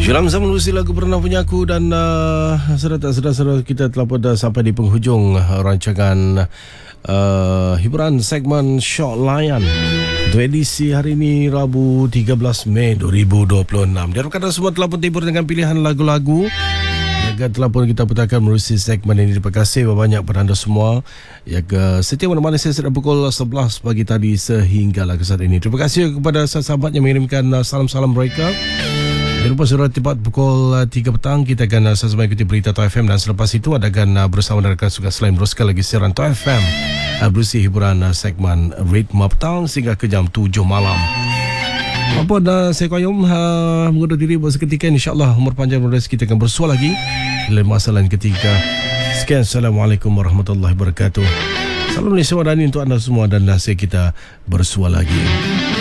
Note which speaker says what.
Speaker 1: Syalam sama Lucy, lagu Pernah Punya Aku. Dan saudara kita telah pun sampai di penghujung rancangan hiburan segmen Short Layan untuk edisi hari ini Rabu 13 Mei 2026. Diharapkan anda semua telah pun timbul dengan pilihan lagu-lagu yang telah pun kita putarkan melalui segmen ini. Terima kasih banyak kepada anda semua yang setia menemani saya sejak pukul 11 pagi tadi sehinggalah ke saat ini. Terima kasih kepada sahabat yang mengirimkan salam-salam mereka. Jangan lupa sudah tepat pukul 3 petang kita akan sama ikuti berita Toh FM, dan selepas itu ada akan bersama dengan rakan suka selain teruskan lagi siaran Toh FM berusi hiburan segmen Ritme Petang sehingga ke jam 7 malam. Apa dah saya koyom mengundur diri buat seketika. InsyaAllah umur panjang rezeki kita akan bersua lagi dalam masa lain ketika. Sekian, Assalamualaikum warahmatullahi wabarakatuh. Salam Malaysia Wadani untuk anda semua, dan nasihat kita bersua lagi.